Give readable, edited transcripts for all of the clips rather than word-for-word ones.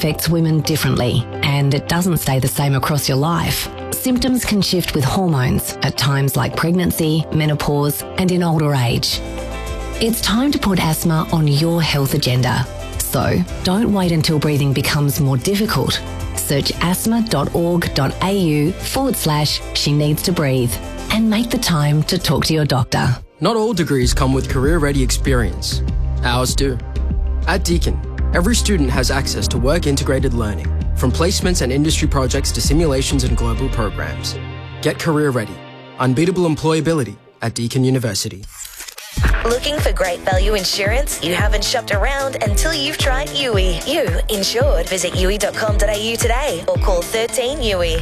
affects women differently, and it doesn't stay the same across your life. Symptoms can shift with hormones at times like pregnancy, menopause, and in older age. It's time to put asthma on your health agenda. So don't wait until breathing becomes more difficult. Search asthma.org.au/she needs to breathe and make the time to talk to your doctor. Not all degrees come with career-ready experience. Ours do. At Deakin, every student has access to work-integrated learning, from placements and industry projects to simulations and global programs. Get career-ready. Unbeatable employability at Deakin University. Looking for great value insurance? You haven't shopped around until you've tried Yui. You insured. Visit yui.com.au today or call 13 Yui.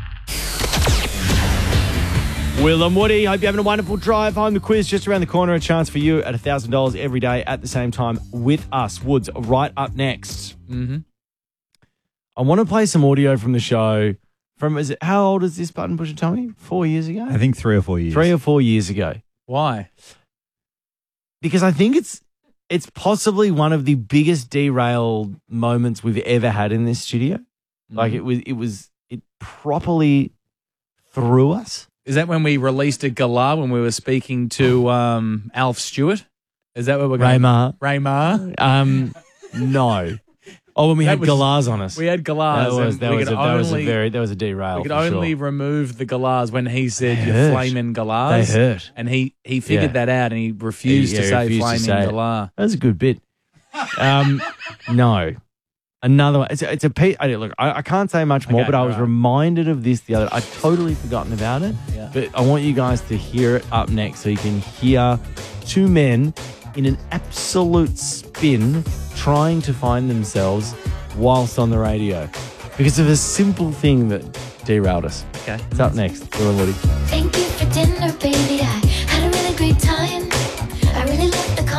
Will and Woody, hope you're having a wonderful drive home. The quiz just around the corner. A chance for you at $1,000 every day at the same time with us. Woods, right up next. Mm-hmm. I want to play some audio from the show. How old is this button pusher, Tommy? 4 years ago? I think 3 or 4 years. 3 or 4 years ago. Why? Because I think it's possibly one of the biggest derailed moments we've ever had in this studio. Like it properly threw us. Is that when we released a galah when we were speaking to Alf Stewart? Is that where we're going? Raymar. No. Oh, when we had galahs on us. We had galahs. That was a derail. We could only remove the galahs when he said you're flaming galahs. They hurt. And he figured that out and he refused to say flaming galah. That was a good bit. No. Another one. It's a piece. Look, I can't say much more, but I was reminded of this the other. I'd totally forgotten about it. Yeah. But I want you guys to hear it up next so you can hear two men in an absolute spin trying to find themselves whilst on the radio because of a simple thing that derailed us. Okay. It's up next. Will and Woody. Thank you for dinner, baby. I